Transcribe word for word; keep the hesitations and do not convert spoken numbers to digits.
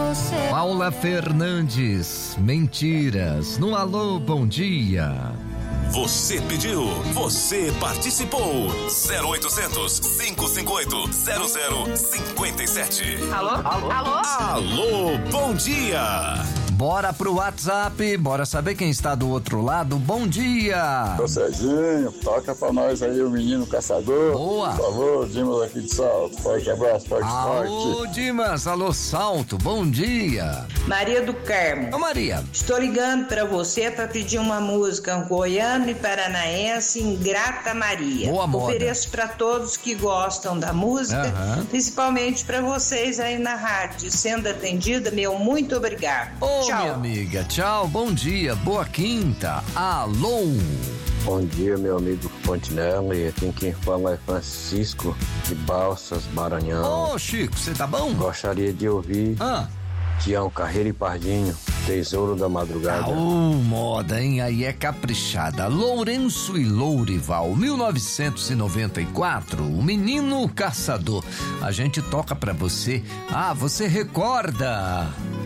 você. Paula Fernandes, Mentiras, no Alô, bom dia. Você pediu, você participou. zero oitocentos, cinco cinco oito, zero zero cinco sete. Alô? Alô? Alô? Alô, bom dia. Bora pro WhatsApp, bora saber quem está do outro lado. Bom dia. Ô Serginho, toca pra nós aí o Menino Caçador. Boa. Por favor, Dimas aqui de Salto. Forte abraço, forte, Alô, forte. Dimas, alô, Salto, bom dia. Maria do Carmo. Ô, Maria. Estou ligando pra você pra pedir uma música goiana e paranaense, Ingrata Maria. Boa moda. Ofereço pra todos que gostam da música, Aham. principalmente pra vocês aí na rádio. Sendo atendida, meu muito obrigado. Ô, Tchau. minha amiga, tchau, bom dia, boa quinta, alô. Bom dia, meu amigo Fontinelli. Aqui quem fala é Francisco de Balsas, Maranhão. Ô, Chico, você tá bom? Gostaria de ouvir Ah. Tião Carreiro e Pardinho, Tesouro da Madrugada. Ah, ô, moda, hein? Aí é caprichada. Lourenço e Lourival, mil novecentos e noventa e quatro, o Menino Caçador. A gente toca pra você. Ah, você recorda?